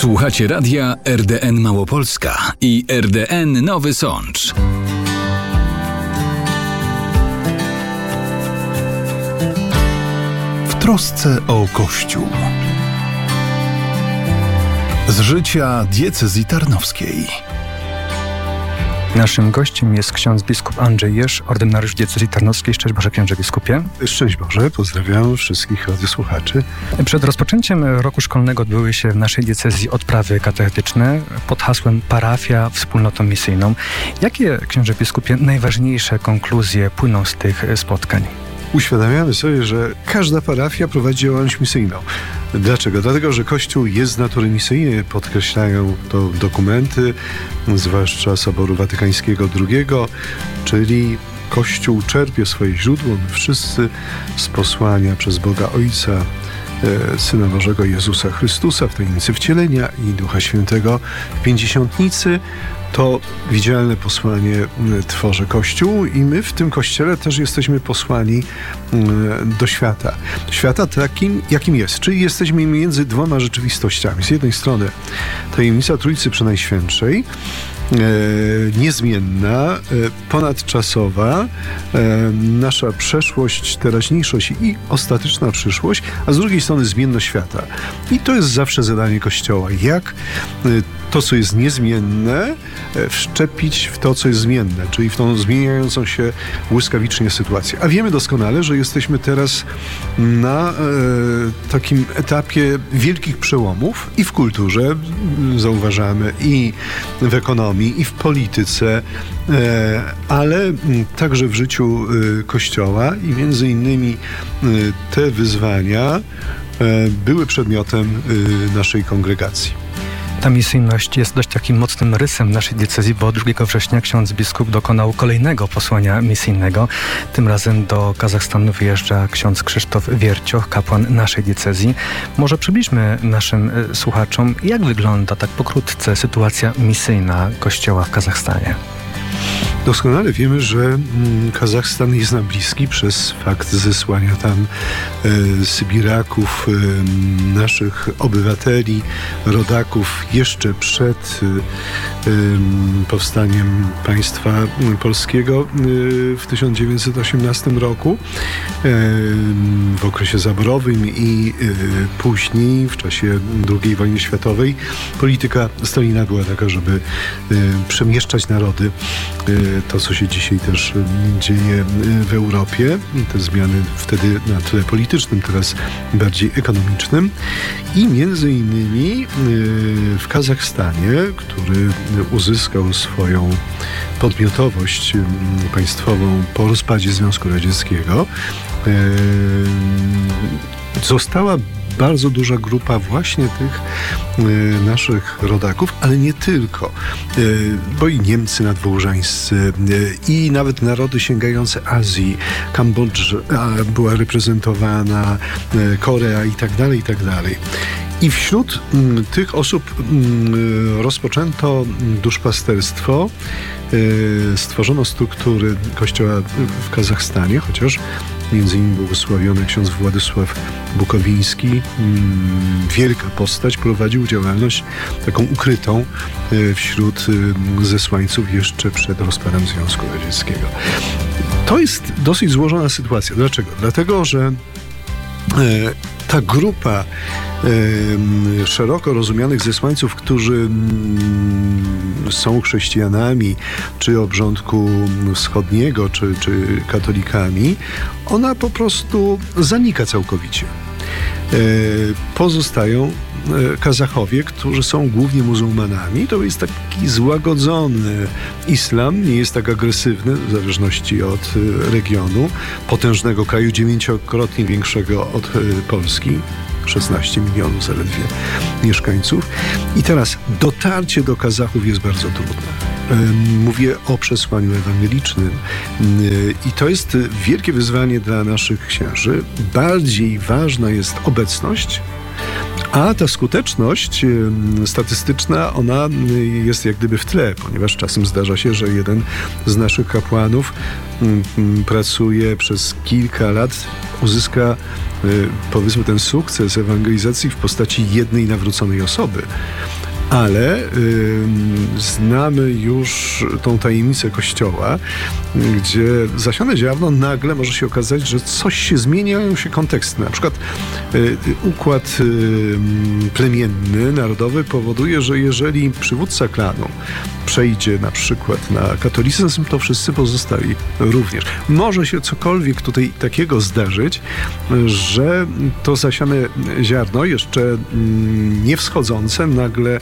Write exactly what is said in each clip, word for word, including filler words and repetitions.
Słuchacie radia R D N Małopolska i R D N Nowy Sącz. W trosce o Kościół. Z życia diecezji tarnowskiej. Naszym gościem jest ksiądz biskup Andrzej Jerz, ordynariusz diecezji tarnowskiej. Szczęść Boże, księże biskupie. Szczęść Boże, pozdrawiam wszystkich radiosłuchaczy. Przed rozpoczęciem roku szkolnego odbyły się w naszej diecezji odprawy katechetyczne pod hasłem Parafia wspólnotą misyjną. Jakie, księże biskupie, najważniejsze konkluzje płyną z tych spotkań? Uświadamiamy sobie, że każda parafia prowadzi działalność misyjną. Dlaczego? Dlatego, że Kościół jest z natury misyjnej, podkreślają to dokumenty, zwłaszcza Soboru Watykańskiego drugiego, czyli Kościół czerpie swoje źródło, my wszyscy, z posłania przez Boga Ojca, Syna Bożego Jezusa Chrystusa w tajemnicy wcielenia i Ducha Świętego w Pięćdziesiątnicy. To widzialne posłanie tworzy Kościół i my w tym Kościele też jesteśmy posłani do świata. Świata takim, jakim jest. Czyli jesteśmy między dwoma rzeczywistościami. Z jednej strony tajemnica Trójcy Przenajświętszej, E, niezmienna, e, ponadczasowa, e, nasza przeszłość, teraźniejszość i ostateczna przyszłość, a z drugiej strony zmienność świata. I to jest zawsze zadanie Kościoła. Jak e, to, co jest niezmienne, e, wszczepić w to, co jest zmienne, czyli w tą zmieniającą się błyskawicznie sytuację. A wiemy doskonale, że jesteśmy teraz na e, takim etapie wielkich przełomów i w kulturze, zauważamy, i w ekonomii, i w polityce, ale także w życiu Kościoła i między innymi te wyzwania były przedmiotem naszej kongregacji. Ta misyjność jest dość takim mocnym rysem naszej diecezji, bo drugiego września ksiądz biskup dokonał kolejnego posłania misyjnego. Tym razem do Kazachstanu wyjeżdża ksiądz Krzysztof Wiercioch, kapłan naszej diecezji. Może przybliżmy naszym słuchaczom, jak wygląda tak pokrótce sytuacja misyjna Kościoła w Kazachstanie. Doskonale wiemy, że Kazachstan jest nam bliski przez fakt zesłania tam e, Sybiraków, e, naszych obywateli, rodaków jeszcze przed e, e, powstaniem państwa polskiego e, w tysiąc dziewięćset osiemnastym roku, e, w okresie zaborowym i e, później, w czasie drugiej wojny światowej. Polityka Stalina była taka, żeby e, przemieszczać narody. E, To, co się dzisiaj też dzieje w Europie, te zmiany wtedy na tle politycznym, teraz bardziej ekonomicznym. I między innymi w Kazachstanie, który uzyskał swoją podmiotowość państwową po rozpadzie Związku Radzieckiego, została bardzo duża grupa właśnie tych y, naszych rodaków, ale nie tylko, y, bo i Niemcy nadwołżańscy y, i nawet narody sięgające Azji, Kambodża była reprezentowana, y, Korea i tak dalej, i tak dalej. I wśród y, tych osób y, rozpoczęto duszpasterstwo, y, stworzono struktury Kościoła w Kazachstanie, chociaż między innymi błogosławiony ksiądz Władysław Bukowiński, wielka postać, prowadził działalność taką ukrytą wśród zesłańców jeszcze przed rozpadem Związku Radzieckiego. To jest dosyć złożona sytuacja. Dlaczego? Dlatego, że ta grupa e, szeroko rozumianych zesłańców, którzy m, są chrześcijanami, czy obrządku wschodniego, czy, czy katolikami, ona po prostu zanika całkowicie. E, pozostają Kazachowie, którzy są głównie muzułmanami. To jest taki złagodzony islam, nie jest tak agresywny w zależności od regionu, potężnego kraju, dziewięciokrotnie większego od Polski, szesnaście milionów zaledwie mieszkańców. I teraz dotarcie do Kazachów jest bardzo trudne. Mówię o przesłaniu ewangelicznym i to jest wielkie wyzwanie dla naszych księży. Bardziej ważna jest obecność, a ta skuteczność statystyczna, ona jest jak gdyby w tle, ponieważ czasem zdarza się, że jeden z naszych kapłanów pracuje przez kilka lat, uzyska powiedzmy ten sukces ewangelizacji w postaci jednej nawróconej osoby. Ale y, znamy już tą tajemnicę Kościoła, gdzie zasiane ziarno nagle może się okazać, że coś się zmieniają się konteksty. Na przykład y, układ y, plemienny, narodowy powoduje, że jeżeli przywódca klanu przejdzie na przykład na katolicyzm, to wszyscy pozostali również. Może się cokolwiek tutaj takiego zdarzyć, że to zasiane ziarno, jeszcze nie wschodzące, nagle,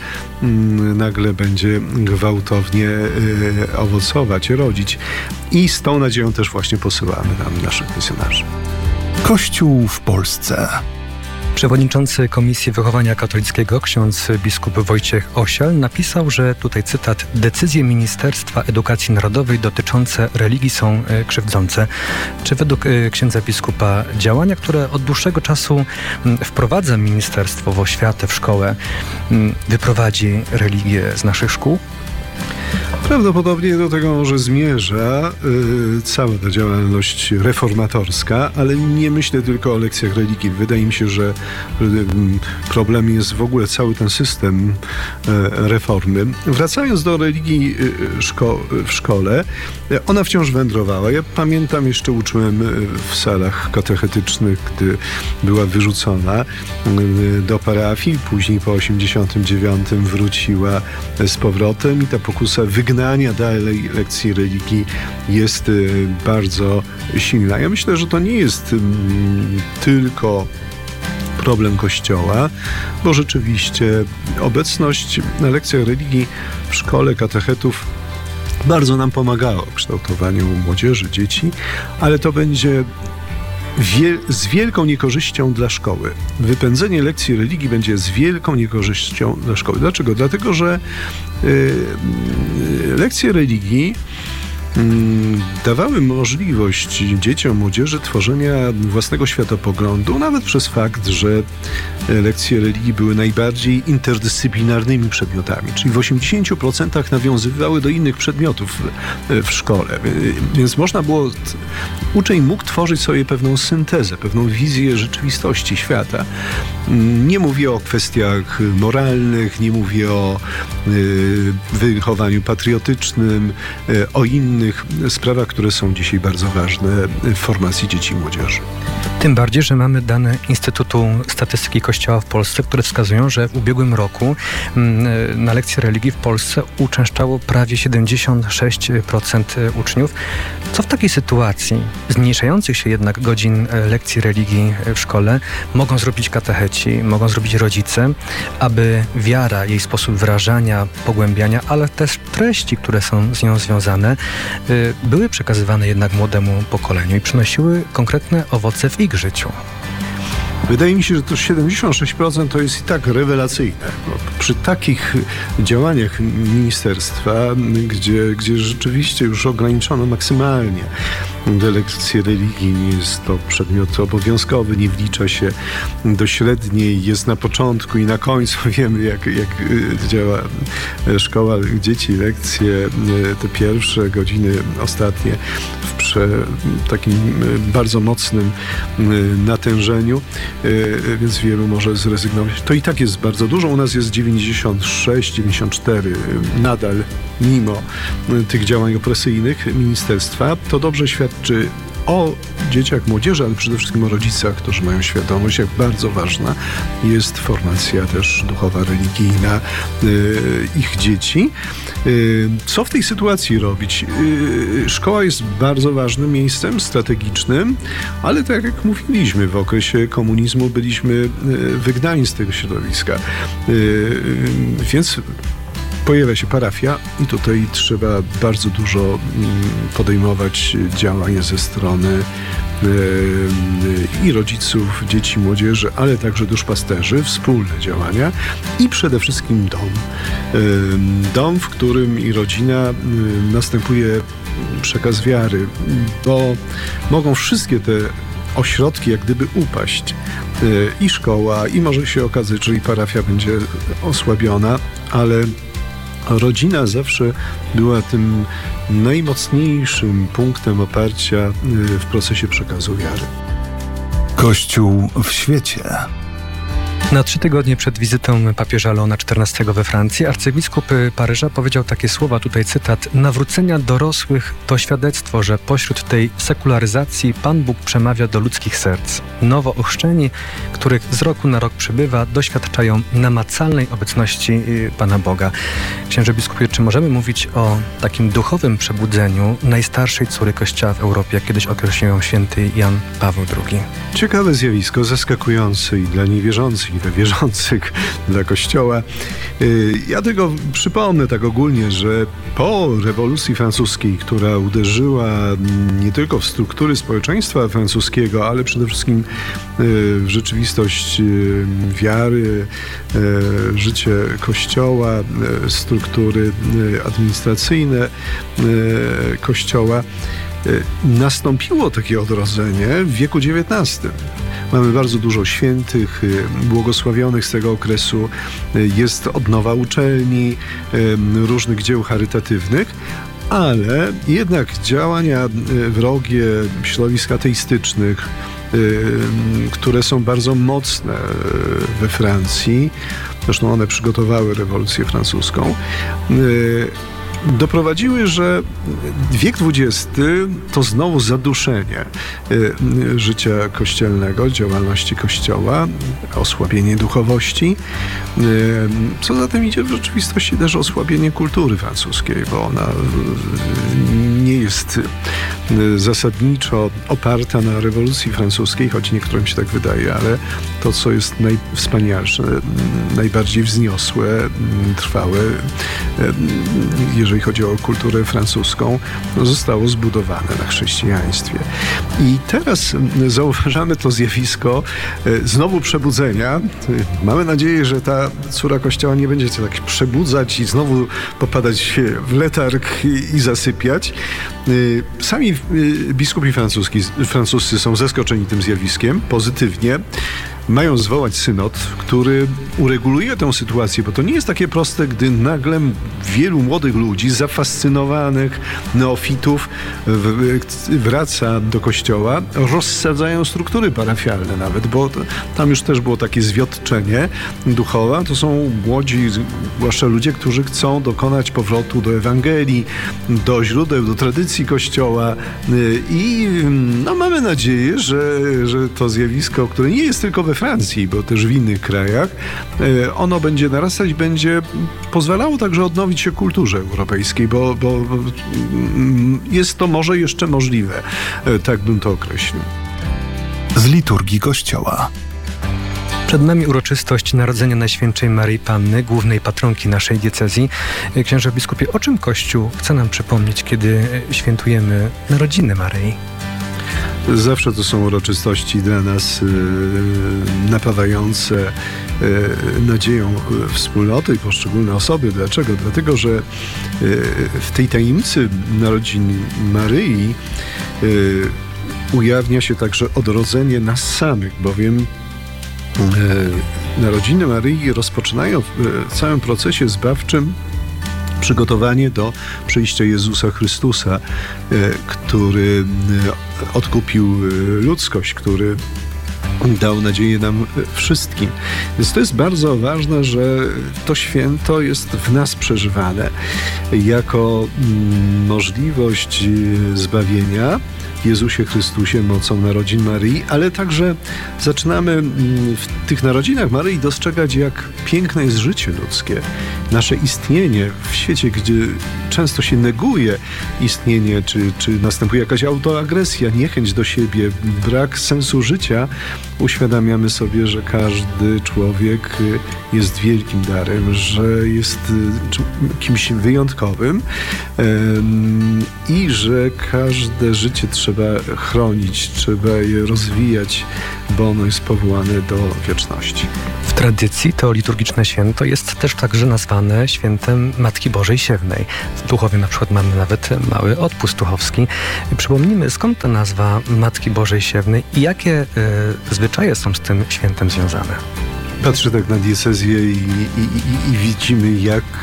nagle będzie gwałtownie owocować, rodzić. I z tą nadzieją też właśnie posyłamy nam naszych misjonarzy. Kościół w Polsce. Przewodniczący Komisji Wychowania Katolickiego, ksiądz biskup Wojciech Osial, napisał, że tutaj cytat: decyzje Ministerstwa Edukacji Narodowej dotyczące religii są krzywdzące. Czy według księdza biskupa działania, które od dłuższego czasu wprowadza ministerstwo w oświatę, w szkołę, wyprowadzi religię z naszych szkół? Prawdopodobnie do tego może zmierza y, cała ta działalność reformatorska, ale nie myślę tylko o lekcjach religii. Wydaje mi się, że y, problem jest w ogóle cały ten system y, reformy. Wracając do religii y, szko- w szkole, y, ona wciąż wędrowała. Ja pamiętam, jeszcze uczyłem y, w salach katechetycznych, gdy była wyrzucona y, do parafii, później po osiemdziesiątym dziewiątym wróciła y, z powrotem i ta pokusa wygnania dalej lekcji religii jest y, bardzo silna. Ja myślę, że to nie jest y, tylko problem Kościoła, bo rzeczywiście obecność na lekcjach religii w szkole katechetów bardzo nam pomagała w kształtowaniu młodzieży, dzieci, ale to będzie Wiel- z wielką niekorzyścią dla szkoły. Wypędzenie lekcji religii będzie z wielką niekorzyścią dla szkoły. Dlaczego? Dlatego, że y, lekcje religii dawały możliwość dzieciom, młodzieży tworzenia własnego światopoglądu, nawet przez fakt, że lekcje religii były najbardziej interdyscyplinarnymi przedmiotami, czyli w osiemdziesięciu procentach nawiązywały do innych przedmiotów w szkole. Więc można było, uczeń mógł tworzyć sobie pewną syntezę, pewną wizję rzeczywistości, świata. Nie mówię o kwestiach moralnych, nie mówię o wychowaniu patriotycznym, o innych sprawach, które są dzisiaj bardzo ważne w formacji dzieci i młodzieży. Tym bardziej, że mamy dane Instytutu Statystyki Kościoła w Polsce, które wskazują, że w ubiegłym roku na lekcje religii w Polsce uczęszczało prawie siedemdziesiąt sześć procent uczniów. Co w takiej sytuacji zmniejszających się jednak godzin lekcji religii w szkole mogą zrobić katecheci, mogą zrobić rodzice, aby wiara, jej sposób wyrażania, pogłębiania, ale też treści, które są z nią związane, były przekazywane jednak młodemu pokoleniu i przynosiły konkretne owoce w ich życiu? Wydaje mi się, że to siedemdziesiąt sześć procent to jest i tak rewelacyjne. Bo przy takich działaniach ministerstwa, gdzie, gdzie rzeczywiście już ograniczono maksymalnie lekcje religii, nie jest to przedmiot obowiązkowy, nie wlicza się do średniej, jest na początku i na końcu. Wiemy, jak, jak działa szkoła dzieci, lekcje, te pierwsze godziny, ostatnie w prze, takim bardzo mocnym natężeniu, więc wielu może zrezygnować. To i tak jest bardzo dużo. U nas jest dziewięćdziesiąt sześć dziewięćdziesiąt cztery nadal, mimo tych działań opresyjnych ministerstwa. To dobrze świadczy o dzieciach, młodzieży, ale przede wszystkim o rodzicach, którzy mają świadomość, jak bardzo ważna jest formacja też duchowa, religijna y, ich dzieci. Y, co w tej sytuacji robić? Y, szkoła jest bardzo ważnym miejscem strategicznym, ale tak jak mówiliśmy, w okresie komunizmu byliśmy y, wygnani z tego środowiska. Y, y, więc pojawia się parafia i tutaj trzeba bardzo dużo podejmować działań ze strony i rodziców, dzieci, młodzieży, ale także duszpasterzy, wspólne działania i przede wszystkim dom. Dom, w którym i rodzina następuje przekaz wiary, bo mogą wszystkie te ośrodki jak gdyby upaść. I szkoła, i może się okazać, że i parafia będzie osłabiona, ale rodzina zawsze była tym najmocniejszym punktem oparcia w procesie przekazu wiary. Kościół w świecie. Na trzy tygodnie przed wizytą papieża Leona czternastego we Francji arcybiskup Paryża powiedział takie słowa, tutaj cytat: nawrócenia dorosłych to świadectwo, że pośród tej sekularyzacji Pan Bóg przemawia do ludzkich serc. Nowo ochrzczeni, których z roku na rok przybywa, doświadczają namacalnej obecności Pana Boga. Księże biskupie, czy możemy mówić o takim duchowym przebudzeniu najstarszej córy Kościoła w Europie, jak kiedyś określił ją święty Jan Paweł drugi? Ciekawe zjawisko, zaskakujące i dla niewierzących, i dla wierzących, dla Kościoła. Ja tego przypomnę tak ogólnie, że po rewolucji francuskiej, która uderzyła nie tylko w struktury społeczeństwa francuskiego, ale przede wszystkim w rzeczywistość wiary, życie Kościoła, struktury administracyjne Kościoła, nastąpiło takie odrodzenie w wieku dziewiętnastym. Mamy bardzo dużo świętych, błogosławionych z tego okresu. Jest odnowa uczelni, różnych dzieł charytatywnych, ale jednak działania wrogie środowisk ateistycznych, które są bardzo mocne we Francji, zresztą one przygotowały rewolucję francuską, doprowadziły, że wiek dwudziesty to znowu zaduszenie życia kościelnego, działalności Kościoła, osłabienie duchowości. Co za tym idzie w rzeczywistości też osłabienie kultury francuskiej, bo ona nie jest zasadniczo oparta na rewolucji francuskiej, choć niektórym się tak wydaje, ale to, co jest najwspanialsze, najbardziej wzniosłe, trwałe, jeżeli chodzi o kulturę francuską, zostało zbudowane na chrześcijaństwie. I teraz zauważamy to zjawisko znowu przebudzenia. Mamy nadzieję, że ta córa Kościoła nie będzie się tak przebudzać i znowu popadać w letarg i zasypiać. Sami biskupi francuski, francuscy są zaskoczeni tym zjawiskiem pozytywnie. Mają zwołać synod, który ureguluje tę sytuację, bo to nie jest takie proste, gdy nagle wielu młodych ludzi, zafascynowanych neofitów wraca do kościoła, rozsadzają struktury parafialne nawet, bo tam już też było takie zwiotczenie duchowe. To są młodzi, zwłaszcza ludzie, którzy chcą dokonać powrotu do Ewangelii, do źródeł, do tradycji kościoła i no, mamy nadzieję, że, że to zjawisko, które nie jest tylko we Francji, bo też w innych krajach, ono będzie narastać, będzie pozwalało także odnowić się kulturze europejskiej, bo, bo jest to może jeszcze możliwe. Tak bym to określił. Z liturgii Kościoła. Przed nami uroczystość Narodzenia Najświętszej Maryi Panny, głównej patronki naszej diecezji. Księże biskupie, o czym Kościół chce nam przypomnieć, kiedy świętujemy narodziny Maryi? Zawsze to są uroczystości dla nas y, napawające y, nadzieją wspólnoty i poszczególne osoby. Dlaczego? Dlatego, że y, w tej tajemnicy narodzin Maryi y, ujawnia się także odrodzenie nas samych, bowiem y, narodziny Maryi rozpoczynają w całym procesie zbawczym przygotowanie do przyjścia Jezusa Chrystusa, który odkupił ludzkość, który dał nadzieję nam wszystkim. Więc to jest bardzo ważne, że to święto jest w nas przeżywane jako możliwość zbawienia w Jezusie Chrystusie mocą narodzin Maryi, ale także zaczynamy w tych narodzinach Maryi dostrzegać, jak piękne jest życie ludzkie, nasze istnienie w świecie, gdzie często się neguje istnienie, czy, czy następuje jakaś autoagresja, niechęć do siebie, brak sensu życia. Uświadamiamy sobie, że każdy człowiek jest wielkim darem, że jest kimś wyjątkowym i że każde życie trzeba chronić, trzeba je rozwijać, bo ono jest powołane do wieczności. W tradycji to liturgiczne święto jest też także nazwane świętem Matki Bożej Siewnej. W Tuchowie na przykład mamy nawet mały odpust tuchowski. Przypomnijmy, skąd ta nazwa Matki Bożej Siewnej i jakie y, zwyczaje są z tym świętem związane? Patrzę tak na diecezję i, i, i, i widzimy, jak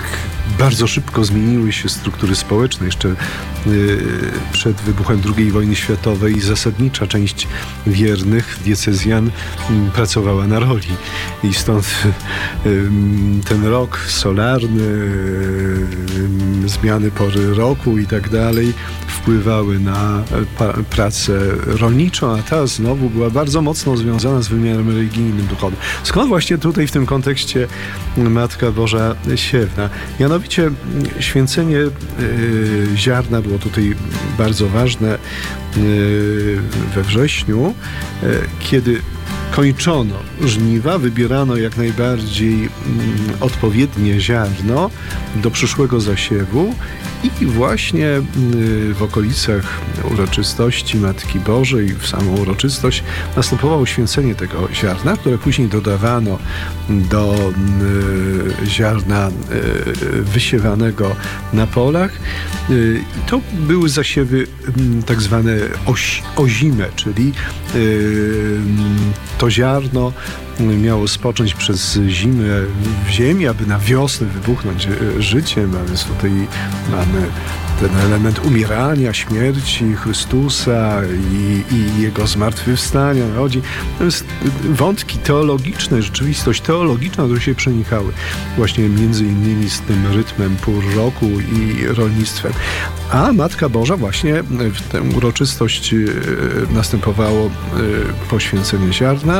bardzo szybko zmieniły się struktury społeczne. Jeszcze y, przed wybuchem drugiej wojny światowej zasadnicza część wiernych diecezjan y, pracowała na roli. I stąd y, y, ten rok solarny, y, zmiany pory roku i tak dalej wpływały na pa, pracę rolniczą, a ta znowu była bardzo mocno związana z wymiarem religijnym, duchowym. Skąd właśnie tutaj w tym kontekście Matka Boża Siewna? Mianowicie święcenie y, ziarna było tutaj bardzo ważne y, we wrześniu, y, kiedy kończono żniwa, wybierano jak najbardziej mm, odpowiednie ziarno do przyszłego zasiewu i właśnie y, w okolicach uroczystości Matki Bożej, w samą uroczystość następowało święcenie tego ziarna, które później dodawano do y, ziarna y, wysiewanego na polach. Y, to były zasiewy y, tak zwane oś, ozime, czyli y, to ziarno miało spocząć przez zimę w ziemi, aby na wiosnę wybuchnąć życiem, a więc tutaj mamy ten element umierania, śmierci Chrystusa i, i Jego zmartwychwstania. Chodzi, to jest wątki teologiczne, rzeczywistość teologiczna, które się przenikały właśnie między innymi z tym rytmem pór roku i rolnictwem. A Matka Boża właśnie w tę uroczystość następowało poświęcenie ziarna.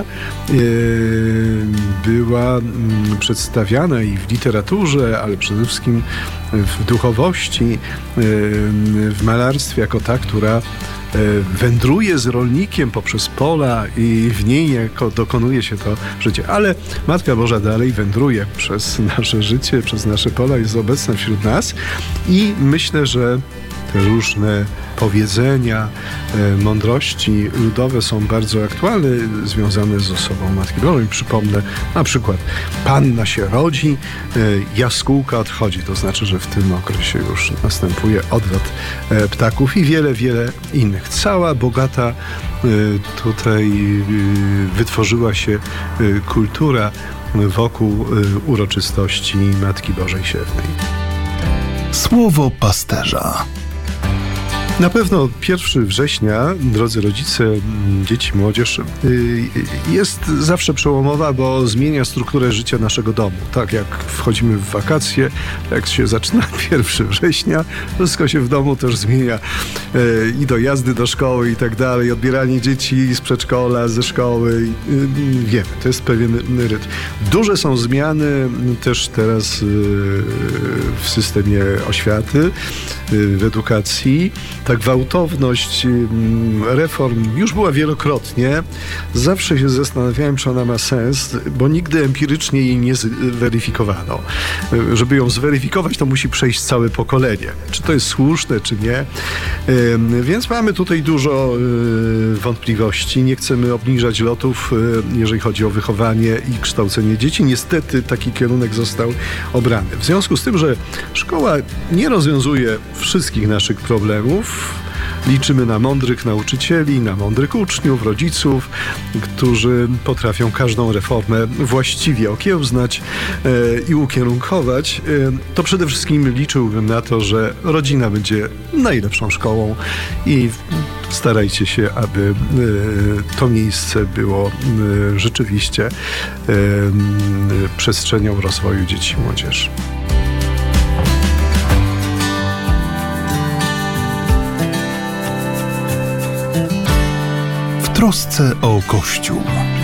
Była przedstawiana i w literaturze, ale przede wszystkim w duchowości, w malarstwie jako ta, która wędruje z rolnikiem poprzez pola i w niej jako dokonuje się to życie. Ale Matka Boża dalej wędruje przez nasze życie, przez nasze pola, jest obecna wśród nas i myślę, że te różne powiedzenia, e, mądrości ludowe są bardzo aktualne, związane z osobą Matki Bożej. Przypomnę, na przykład panna się rodzi, e, jaskółka odchodzi. To znaczy, że w tym okresie już następuje odlot e, ptaków i wiele, wiele innych. Cała bogata e, tutaj e, wytworzyła się e, kultura wokół e, uroczystości Matki Bożej Siewnej. Słowo pasterza. Na pewno pierwszego września, drodzy rodzice, dzieci, młodzież, jest zawsze przełomowa, bo zmienia strukturę życia naszego domu. Tak jak wchodzimy w wakacje, jak się zaczyna pierwszego września, wszystko się w domu też zmienia. I dojazdy do szkoły i tak dalej, odbieranie dzieci z przedszkola, ze szkoły. Wiemy, to jest pewien rytm. Duże są zmiany też teraz w systemie oświaty, w edukacji. Ta gwałtowność reform już była wielokrotnie. Zawsze się zastanawiałem, czy ona ma sens, bo nigdy empirycznie jej nie zweryfikowano. Żeby ją zweryfikować, to musi przejść całe pokolenie. Czy to jest słuszne, czy nie. Więc mamy tutaj dużo wątpliwości. Nie chcemy obniżać lotów, jeżeli chodzi o wychowanie i kształcenie dzieci. Niestety taki kierunek został obrany. W związku z tym, że szkoła nie rozwiązuje wszystkich naszych problemów, liczymy na mądrych nauczycieli, na mądrych uczniów, rodziców, którzy potrafią każdą reformę właściwie okiełznać e, i ukierunkować. E, to przede wszystkim liczyłbym na to, że rodzina będzie najlepszą szkołą i starajcie się, aby e, to miejsce było e, rzeczywiście e, przestrzenią rozwoju dzieci i młodzieży. W trosce o Kościół.